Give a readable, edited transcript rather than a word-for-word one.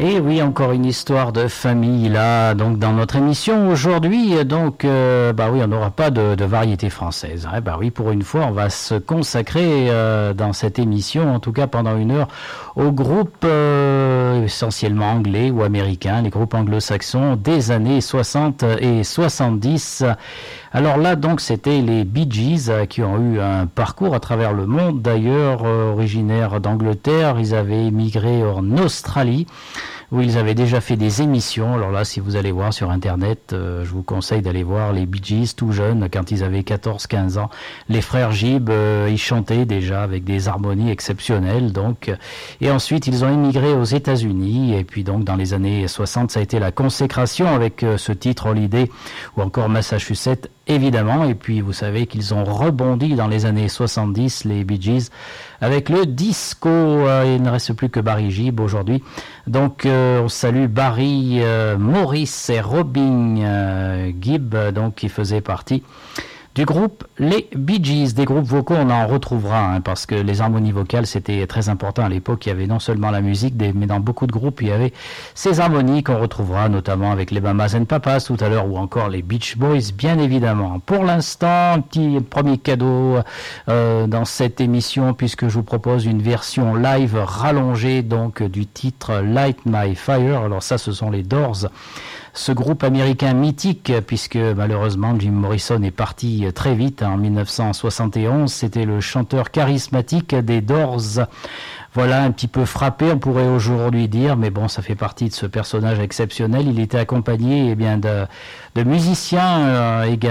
Et oui, encore une histoire de famille là, donc dans notre émission aujourd'hui. Donc, bah oui, on n'aura pas de variété française. Hein. Bah oui, pour une fois, on va se consacrer dans cette émission, en tout cas pendant une heure, aux groupes essentiellement anglais ou américains, les groupes anglo-saxons des années 60 et 70. Alors là, donc, c'était les Bee Gees qui ont eu un parcours à travers le monde. D'ailleurs, originaires d'Angleterre, ils avaient émigré en Australie, où ils avaient déjà fait des émissions. Alors là, si vous allez voir sur Internet, je vous conseille d'aller voir les Bee Gees tout jeunes, quand ils avaient 14-15 ans. Les frères Gibb, ils chantaient déjà avec des harmonies exceptionnelles. Donc, et ensuite, ils ont émigré aux États-Unis. Et puis donc, dans les années 60, ça a été la consécration avec ce titre Holiday, ou encore Massachusetts, évidemment. Et puis, vous savez qu'ils ont rebondi dans les années 70, les Bee Gees, avec le disco. Il ne reste plus que Barry Gibb aujourd'hui. Donc, on salue Barry, Maurice et Robin Gibb, donc, qui faisaient partie du groupe les Bee Gees. Des groupes vocaux, on en retrouvera, parce que les harmonies vocales, c'était très important à l'époque. Il y avait non seulement la musique, mais dans beaucoup de groupes, il y avait ces harmonies qu'on retrouvera notamment avec les Mamas and Papas tout à l'heure, ou encore les Beach Boys, bien évidemment. Pour l'instant, un petit premier cadeau dans cette émission, puisque je vous propose une version live rallongée donc du titre Light My Fire. Alors ça, ce sont les Doors. Ce groupe américain mythique, puisque malheureusement Jim Morrison est parti très vite en 1971, c'était le chanteur charismatique des Doors. Voilà, un petit peu frappé, on pourrait aujourd'hui dire, mais bon, ça fait partie de ce personnage exceptionnel. Il était accompagné de musiciens également.